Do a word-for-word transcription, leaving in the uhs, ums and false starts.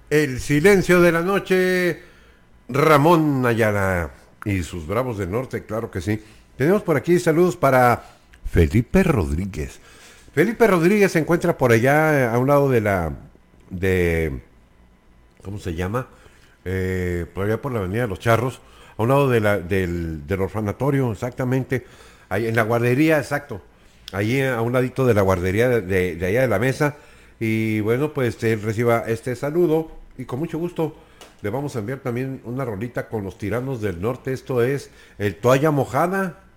El silencio de la noche, Ramón Ayala y sus Bravos del Norte, claro que sí. Tenemos por aquí saludos para Felipe Rodríguez. Felipe Rodríguez se encuentra por allá eh, a un lado de la, de, ¿cómo se llama? Eh, por allá por la Avenida de los Charros, a un lado de la, del, del orfanatorio, exactamente. Ahí en la guardería, exacto. Ahí a un ladito de la guardería de, de, de allá de la mesa. Y bueno, pues él reciba este saludo y con mucho gusto le vamos a enviar también una rolita con los tiranos del norte. Esto es el Toalla Mojada